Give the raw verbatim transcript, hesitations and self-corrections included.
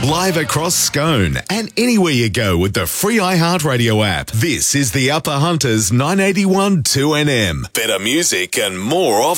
Live across Scone and anywhere you go with the free iHeartRadio app. This is the Upper Hunters nine eighty-one two N M. Better music and more of